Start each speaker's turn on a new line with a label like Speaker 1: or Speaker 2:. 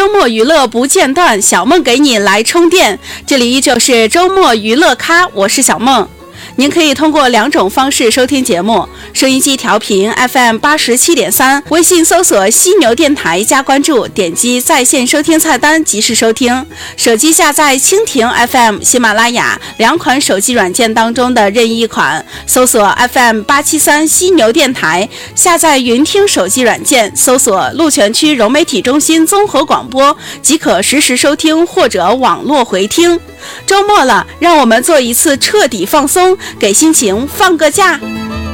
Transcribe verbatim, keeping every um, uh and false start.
Speaker 1: 周末娱乐不间断，小梦给你来充电。这里依旧是周末娱乐咖，我是小梦。您可以通过两种方式收听节目：收音机调频 F M 八十七点三，微信搜索犀牛电台加关注，点击在线收听菜单及时收听。手机下载蜻蜓 F M、喜马拉雅两款手机软件当中的任意一款，搜索 F M 八七三犀牛电台，下载云听手机软件，搜索鹿泉区融媒体中心综合广播，即可实时收听或者网络回听。周末了，让我们做一次彻底放松，给心情放个假。